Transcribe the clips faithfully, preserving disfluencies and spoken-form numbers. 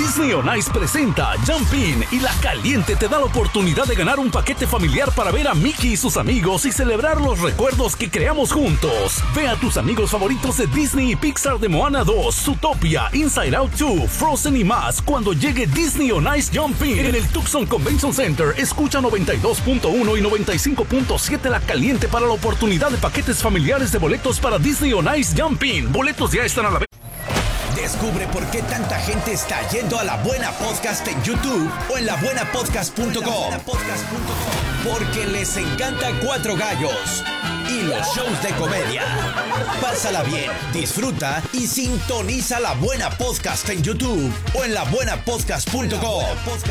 Disney on Ice presenta Jump In y La Caliente te da la oportunidad de ganar un paquete familiar para ver a Mickey y sus amigos y celebrar los recuerdos que creamos juntos. Ve a tus amigos favoritos de Disney y Pixar de Moana dos, Zootopia, Inside Out dos, Frozen y más cuando llegue Disney on Ice Jump In en el Tucson Convention Center. Escucha noventa y dos punto uno y noventa y cinco punto siete La Caliente para la oportunidad de paquetes familiares de boletos para Disney on Ice Jump In. Boletos ya están a la venta. Descubre por qué tanta gente está yendo a La Buena Podcast en YouTube o en la buena podcast punto com. Porque les encanta Cuatro Gallos y los shows de comedia. Pásala bien, disfruta y sintoniza La Buena Podcast en YouTube o en la buena podcast punto com.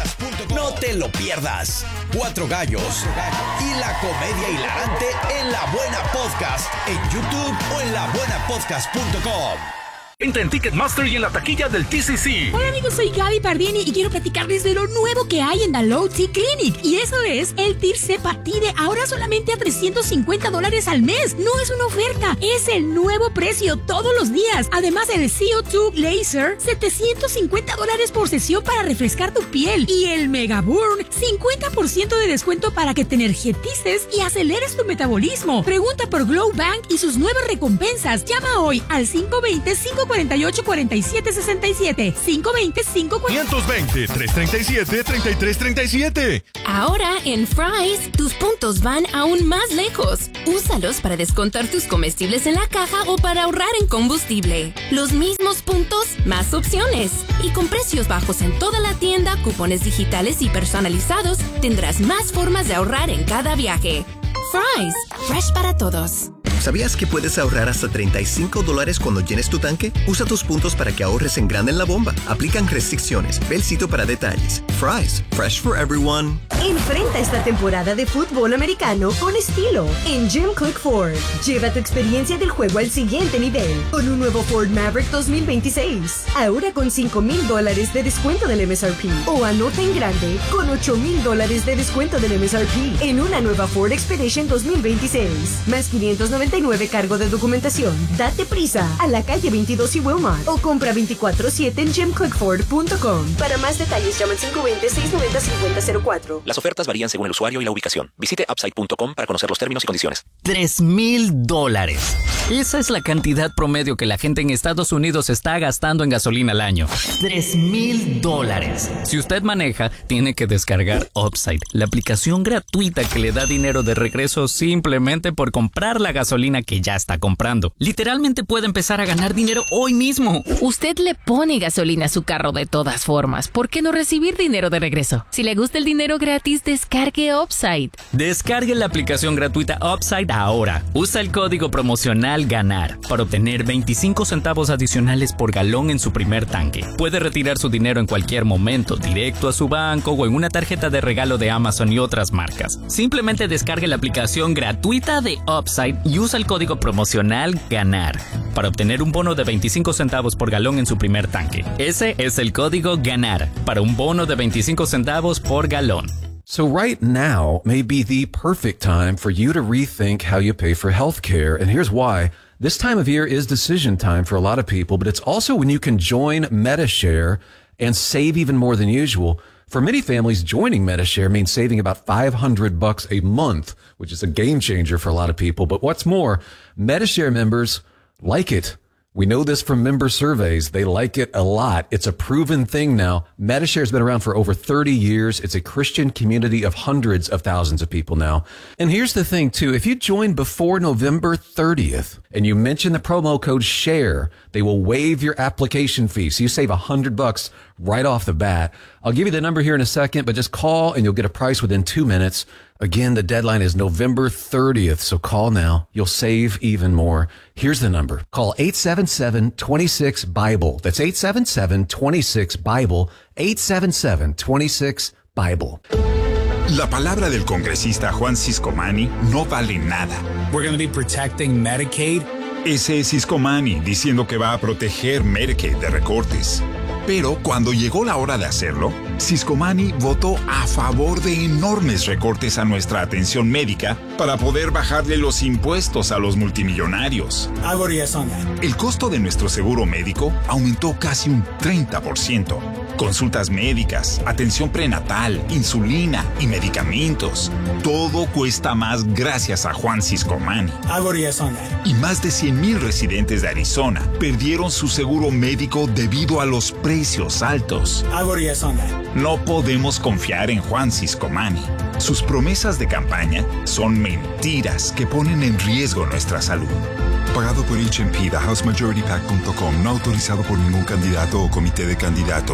No te lo pierdas. Cuatro Gallos y la comedia hilarante en La Buena Podcast en YouTube o en la buena podcast punto com. Entra en Ticketmaster y en la taquilla del T C C. Hola amigos, soy Gaby Pardini y quiero platicarles de lo nuevo que hay en The Low T Clinic. Y eso es el Tirzepatide, ahora solamente a trescientos cincuenta dólares al mes. No es una oferta, es el nuevo precio todos los días. Además el C O dos Laser, setecientos cincuenta dólares por sesión para refrescar tu piel. Y el Mega Burn, cincuenta por ciento de descuento para que te energetices y aceleres tu metabolismo. Pregunta por Glow Bank y sus nuevas recompensas. Llama hoy al cinco dos cero, cinco cuatro ocho, cuatro siete seis siete. cinco dos cero, cinco cuatro ocho. cinco dos cero, tres tres siete, tres tres tres siete. Ahora en Fry's, tus puntos van aún más lejos. Úsalos para descontar tus comestibles en la caja o para ahorrar en combustible. Los mismos puntos, más opciones. Y con precios bajos en toda la tienda, cupones digitales y personalizados, tendrás más formas de ahorrar en cada viaje. Fry's, fresh para todos. ¿Sabías que puedes ahorrar hasta treinta y cinco dólares cuando llenes tu tanque? Usa tus puntos para que ahorres en grande en la bomba. Aplican restricciones. Ve el sitio para detalles. Fry's, fresh for everyone. Enfrenta esta temporada de fútbol americano con estilo en Jim Click Ford. Lleva tu experiencia del juego al siguiente nivel con un nuevo Ford Maverick dos mil veintiséis. Ahora con cinco mil dólares de descuento del M S R P. O anota en grande con ocho mil dólares de descuento del M S R P en una nueva Ford Expedition dos mil veintiséis. Más quinientos noventa y nueve cargo de documentación. Date prisa a la calle veintidós y Wilmot o compra veinticuatro siete en jim click ford punto com. Para más detalles llama al cinco dos cero, seis nueve cero, cinco cero cero cuatro. Las ofertas varían según el usuario y la ubicación. Visite upside punto com para conocer los términos y condiciones. Tres mil dólares. Esa es la cantidad promedio que la gente en Estados Unidos está gastando en gasolina al año. Tres mil dólares. Si usted maneja, tiene que descargar Upside, la aplicación gratuita que le da dinero de regreso simplemente por comprar la gasolina que ya está comprando. Literalmente puede empezar a ganar dinero hoy mismo. Usted le pone gasolina a su carro de todas formas. ¿Por qué no recibir dinero de regreso? Si le gusta el dinero gratis, descargue Upside. Descargue la aplicación gratuita Upside ahora. Usa el código promocional GANAR para obtener veinticinco centavos adicionales por galón en su primer tanque. Puede retirar su dinero en cualquier momento, directo a su banco o en una tarjeta de regalo de Amazon y otras marcas. Simplemente descargue la aplicación gratuita de Upside y usa el código promocional GANAR para obtener un bono de veinticinco centavos por galón en su primer tanque. Ese es el código GANAR para un bono de veinticinco centavos por galón. So right now may be the perfect time for you to rethink how you pay for healthcare. And here's why. This time of year is decision time for a lot of people, but it's also when you can join Medi-Share and save even more than usual. For many families, joining Medi-Share means saving about five hundred bucks a month, which is a game changer for a lot of people. But what's more, Medi-Share members like it. We know this from member surveys. They like it a lot. It's a proven thing now. Medi-Share has been around for over thirty years. It's a Christian community of hundreds of thousands of people now. And here's the thing, too. If you join before November thirtieth and you mention the promo code SHARE, they will waive your application fee. So you save one hundred bucks right off the bat. I'll give you the number here in a second, but just call and you'll get a price within two minutes. Again, the deadline is November thirtieth, so call now. You'll save even more. Here's the number. Call eight seven seven, two six, BIBLE. That's eight seven seven, two six, BIBLE. eight seven seven, two six, BIBLE. La palabra del congresista Juan Ciscomani no vale nada. We're going to be protecting Medicaid. Ese es Ciscomani diciendo que va a proteger Medicaid de recortes. Pero cuando llegó la hora de hacerlo, Ciscomani votó a favor de enormes recortes a nuestra atención médica para poder bajarle los impuestos a los multimillonarios. I voted yes on that. El costo de nuestro seguro médico aumentó casi un treinta por ciento. Consultas médicas, atención prenatal, insulina y medicamentos. Todo cuesta más gracias a Juan Ciscomani. Hago Arizona. Y más de cien mil residentes de Arizona perdieron su seguro médico debido a los precios altos. Hago Arizona. No podemos confiar en Juan Ciscomani. Sus promesas de campaña son mentiras que ponen en riesgo nuestra salud. Pagado por H and P, the house majority pac punto com, no autorizado por ningún candidato o comité de candidato.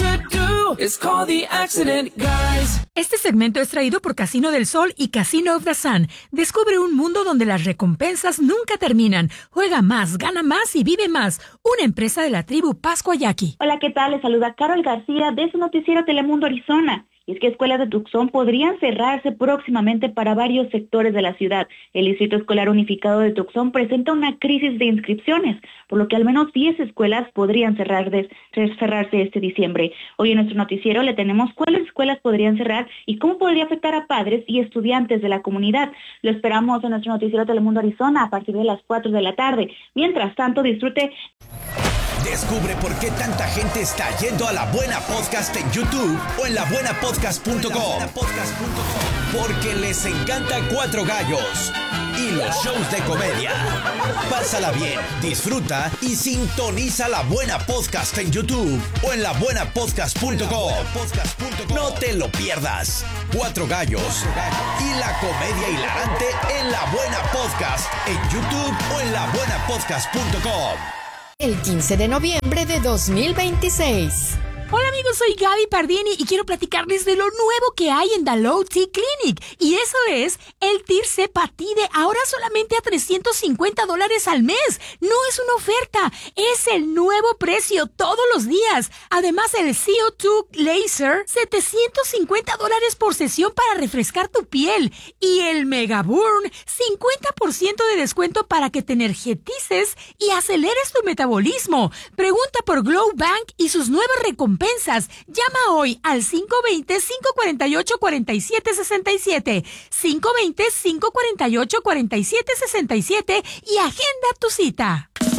Este segmento es traído por Casino del Sol y Casino of the Sun. Descubre un mundo donde las recompensas nunca terminan. Juega más, gana más y vive más. Una empresa de la tribu Pascua Yaqui. Hola, ¿qué tal? Les saluda Carol García de su noticiero Telemundo Arizona. Y es que escuelas de Tucson podrían cerrarse próximamente para varios sectores de la ciudad. El Distrito Escolar Unificado de Tucson presenta una crisis de inscripciones, por lo que al menos diez escuelas podrían cerrar de, cerrarse este diciembre. Hoy en nuestro noticiero le tenemos cuáles escuelas podrían cerrar y cómo podría afectar a padres y estudiantes de la comunidad. Lo esperamos en nuestro noticiero Telemundo Arizona a partir de las cuatro de la tarde. Mientras tanto, disfrute... Descubre por qué tanta gente está yendo a La Buena Podcast en YouTube o en la buena podcast punto com. Porque les encanta Cuatro Gallos y los shows de comedia. Pásala bien, disfruta y sintoniza La Buena Podcast en YouTube o en la buena podcast punto com. No te lo pierdas. Cuatro Gallos y la comedia hilarante en La Buena Podcast en YouTube o en la buena podcast punto com. El quince de noviembre de dos mil veintiséis. Hola amigos, soy Gaby Pardini y quiero platicarles de lo nuevo que hay en The Low T Clinic. Y eso es el Tirzepatide, ahora solamente a trescientos cincuenta dólares al mes. No es una oferta, es el nuevo precio todos los días. Además el C O dos Laser, setecientos cincuenta dólares por sesión para refrescar tu piel. Y el Mega Burn, cincuenta por ciento de descuento para que te energetices y aceleres tu metabolismo. Pregunta por Glow Bank y sus nuevas recompensas. Llama hoy al cinco dos cero, cinco cuatro ocho, cuatro siete seis siete, cinco dos cero, cinco cuatro ocho, cuatro siete seis siete y agenda tu cita.